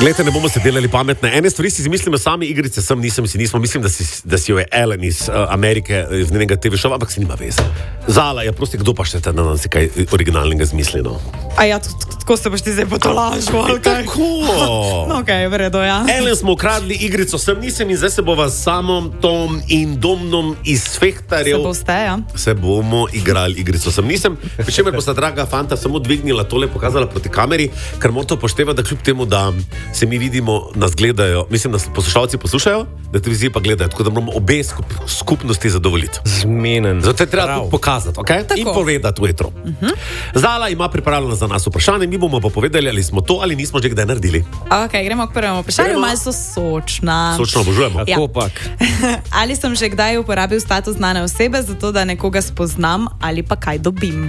Glejte, ne bomo se delali pametne. Ene stvari si izmislimo sami, igrice sem, nisem si nismo. Mislim, da si jo je Ellen iz Amerike, iz njenega TV šova, ampak si nima veze. Zala, ja, prosti, kdo pa še te na nas kaj originalnega zmisleno? A ja, tako se boš ti zdaj potolažil, ali kaj? Tako! No, okej, v redu, ja. Ellen smo ukradli igrico sem, nisem in zdaj se bova s Samom, Tom in Domnom iz Fehtarjev. Se boste, ja. Se bomo igrali igrico sem, nisem. Pričemer pa sta draga fanta samo dvignila tole, pokazala proti kameri, ker morate upoštevati, da kljub temu, da se mi vidimo, nas gledajo, mislim, da poslušalci poslušajo, da televiziji pa gledajo, tako da moramo obe skupnosti zadovoljiti. Zmenen. Zato je treba tudi pokazati, ok? In povedati v etru. Zala ima pripravljeno za nas vprašanje, mi bomo pa povedali, ali smo to ali nismo že kdaj naredili. Ok, gremo k prvemu vprašanju, malo so sočna. Sočno obožujemo. Ja. Kopak. Ali sem že kdaj uporabil status znane osebe, zato da nekoga spoznam ali pa kaj dobim?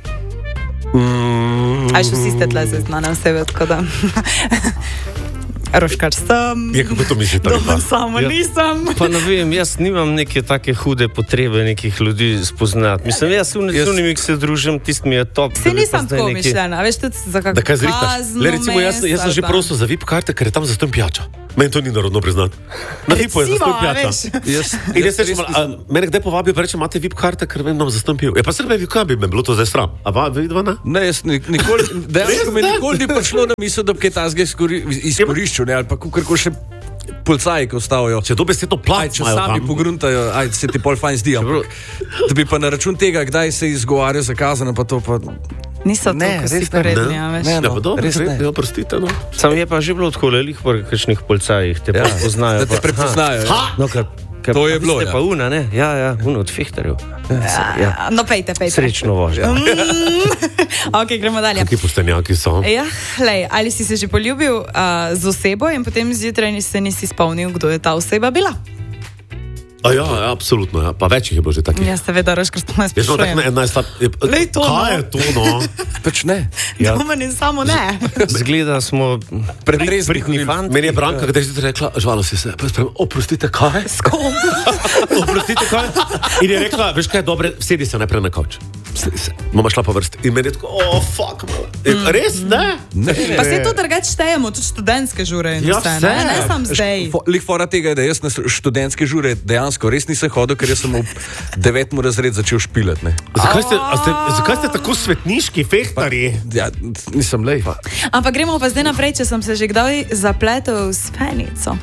Ali še vsi ste tle za znane osebe, tako da... Roškar sem, Je, kako to mislite? doma samo nisem. Pa ne vem, jaz nimam neke take hude potrebe nekih ljudi spoznati. Mislim, jaz s unimi, ki se družim, tisti mi je top. Se nisem tako mišljena, veš tudi za Da kaj kakšno zrihtaš? kazno Le recimo, jaz sem že prosil za VIP karte, ker je tam zastonj pijača. Meni to ni narodno priznati. Na VIP-u je zastonj pijača. In jaz rečem, mene kdaj povabijo, pa rečem, imate VIP karte, ker vem, da zastonj pijo. Ja, pa srbej, kaj bi me bilo to zdaj sram? A vidva ne? Ne, jaz dejansko mi nikoli ni prišlo na misel, da bi kaj tazga izkoriščil, ne, ali pa kako še policaji, ki ostavijo. Če dobesedno plač Če imajo sami tam. pogruntajo, se ti pol fajn zdi, ampak da bi pa na račun tega, kdaj se izgovarja zakazano, pa to pa... Niso to, ko si poredni, ja, veš. Ja, pa dobro, res ne. oprostite, no. Sam je pa že bilo tako lelih po kakšnih policajih, te pa poznajo. Da te prepoznajo. ja. No, To je bilo, ja. Pa una, ne? Ja, una od Fehtarjev. Ja. No, pejte. Srečno vožnjo. Ok, gremo dalje. Kaki poštenjaki so. Ja, lej, ali si se že poljubil z osebo in potem zjutraj se nisi spomnil, kdo je ta oseba bila? Ja, absolutno, ja. Pa več jih je bilo že takih. Ja, seveda, Roškar, to me Jaz sem tak sprašujem. Lej, to, Kaj je to, no? Pač ne. Ja. Doma in samo ne. Zgleda smo Pretresni fanti. Meni je Branka, kdaj si rekla, žvalo si se, pa sprem, oprostite, kaj? S kom? Oprostite, kaj? In je rekla, veš kaj, dobre, sedi se najprej na kavč. Mama šla po vrsti. In meni je tako, fuck, res, ne? Pa se to drugače štejemo, tudi študentske žure in Ja, vse, vse. ne sam zdaj. Lik fora tega je, da jaz na študentske žure dejansko res nisem hodil, ker jaz sem v 9. razred začel špilet. Ne. Zakaj ste tako svetniški fehtarji? Ja, nisem lej. Ampak gremo pa zdaj naprej, če sem se že kdaj zapletel s fenico.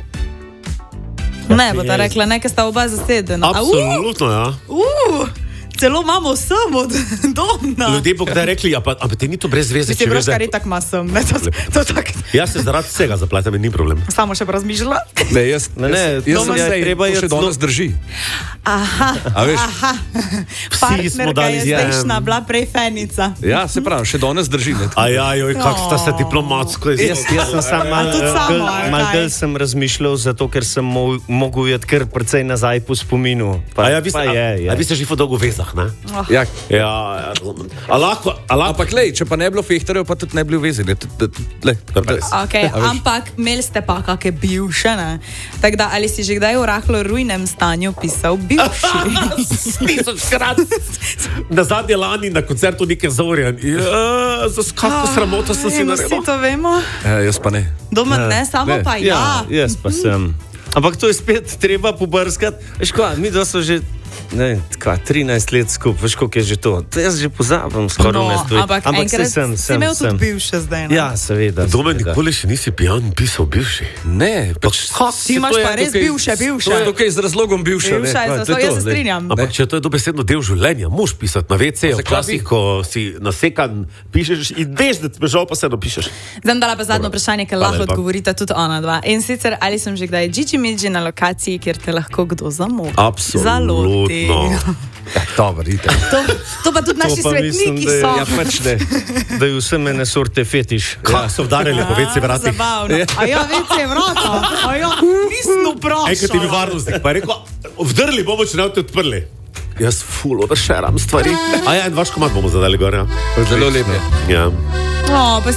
Ne, bo ta rekla, nekaj sta oba zasedena. Absolutno, ja. Celo imamo sem od Domna. Ljudje bo kdaj rekli, pa te ni to brez veze, če Mislim, veš, Roškar da... itak ima sem. Ne, to tak. Jaz se zaradi vsega zapletem, ni problem. Samo še razmišljala. Ne, jaz Doma sem je treba to še jeti danes drži. Aha, A veš? aha. Vsi smo Partnerka dali je zjem. zdajšnja, bila prej fenica. Ja, se pravi, še danes drži. Ne. Ajaj, kak sta se diplomatsko Jaz sem sam tudi samo, ali mal kaj? del sem razmišljal, zato ker sem mogel jeti kar precej nazaj po spominu. A vi ste že dolgo v vezah, ne? Ja. Ja, a lahko... Ampak lej, če pa ne bilo fehtarjev, pa tudi ne bi bil vezan. Okay, ampak imeli ste pa kakšne bivše, ne? Tako da, ali si že kdaj v rahlo rujnem stanju pisal bivši? Tisočkrat. Na zadnje lani na koncertu neke Zorjan. Ja, za kakšno sramoto sem si Vsi naredil. to vemo. Jaz pa ne. Doma ne, samo pa ja. Jaz pa sem. Ampak to je spet treba pobrskati. Veš kaj, mi dva so že... Ne, tako, 13 let skupaj, veš, koliko je že to. Jaz že pozabim skoraj No, mesto. ampak enkrat si imel tudi bivše zdaj, ne? Ja, seveda. Doma nikoli še nisi pijan pisal bivši. Ne, pač Ti imaš pa res bivše. To je dokaj z razlogom bivše. Bivša je, zato jaz se strinjam. Ampak če to je dobesedno del življenja, moš pisati na WC-ju, Zakaj včasih, bi? ko si nasekan, pišeš in veš, da ti bežal, pa se napišeš. Zdaj dala pa zadnjo vprašanje, ker Hvala lahko lepa. odgovorita tudi ona dva. In sicer, ali sem že kdaj Gigi-Midži na lokaciji, kjer te lahko kdo zamoti? Absolutno. Ja, dobro, idite. To pa tudi naši svetniki so. Ja, pač ne. Da je vse mene sorte fetiš. Kako so vdarjali po WC vratih? Zabavno. A ja, WC vrata. A ja, nisem vprašal. Enkrat ti bi varnostnik, pa je rekel, vdrli bomo, če ne boste odprli. Jaz ful overšeram stvari. A ja, en vaš komad bomo zadali gor, ja. Zelo lepo. Ja. O, pa